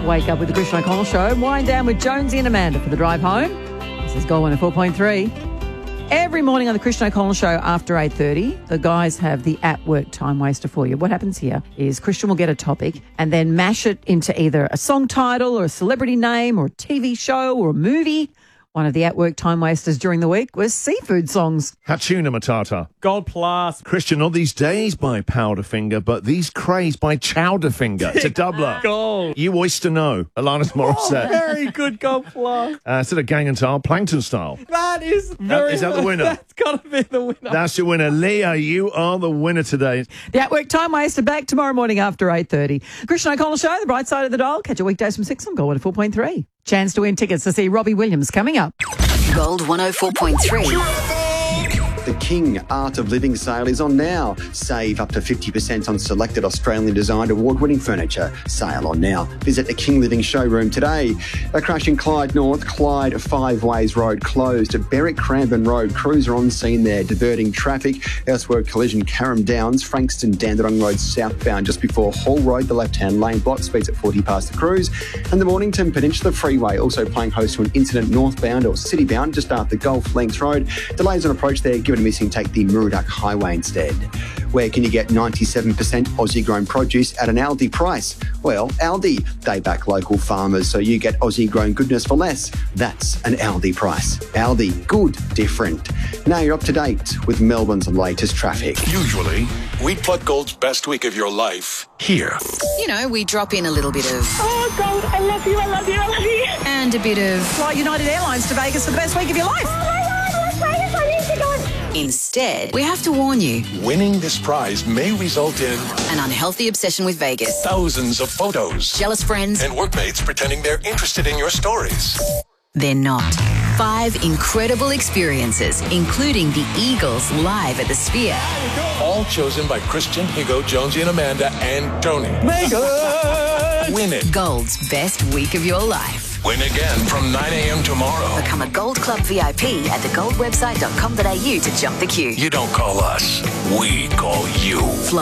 Wake up with the Christian O'Connell Show. Wind down with Jonesy and Amanda for the drive home. This is Gold 104.3. Every morning on the Christian O'Connell Show after 8:30, the guys have the at-work time waster for you. What happens here is Christian will get a topic and then mash it into either a song title or a celebrity name or a TV show or a movie. One of the at-work time wasters during the week was seafood songs. Hatuna Matata. Gold Plus. Christian, not these days by Powderfinger, but these crays by Chowderfinger. It's a doubler. Gold. You Oyster No, Alanis Morissette. Very good Gold Plus. Instead of Gang and Tile, Plankton Style. That is very... Is that the winner? That's got to be the winner. That's your winner. Leah, you are the winner today. The at-work time waster back tomorrow morning after 8:30. Christian O'Connell Show, the bright side of the dial. Catch your weekdays from 6 on Gold 104.3. Chance to win tickets to see Robbie Williams coming up. Gold 104.3. The King Art of Living sale is on now. Save up to 50% on selected Australian designed award-winning furniture. Sale on now. Visit the King Living showroom today. A crash in Clyde North, Clyde Five Ways Road closed. Berwick Cranbourne Road, cruiser on scene there, diverting traffic. Elsewhere, collision Carrum Downs, Frankston Dandenong Road southbound just before Hall Road, the left-hand lane block, speeds at 40 past the cruise. And the Mornington Peninsula Freeway also playing host to an incident northbound or citybound just after Gulf Links Road. Delays on approach there, given a missing, take the Murdoch Highway instead. Where can you get 97% Aussie-grown produce at an Aldi price? Well, Aldi. They back local farmers, so you get Aussie-grown goodness for less. That's an Aldi price. Aldi. Good. Different. Now you're up to date with Melbourne's latest traffic. Usually, we plug Gold's best week of your life here. You know, we drop in a little bit of... Oh, Gold, I love you, I love you, I love you. And a bit of... Fly United Airlines to Vegas for the best week of your life. Oh, my God, Las Vegas, I need to go. Instead, we have to warn you, Winning this prize may result in an unhealthy obsession with Vegas, thousands of photos jealous friends, and workmates pretending they're interested in your stories. they're not. 5 incredible experiences, including the Eagles live at the Sphere. All chosen by Christian, Hugo, Jonesy, and Amanda, and Tony. Win it. Gold's best week of your life. Win again from 9 a.m. tomorrow. Become a Gold Club VIP at thegoldwebsite.com.au to jump the queue. You don't call us, we call you.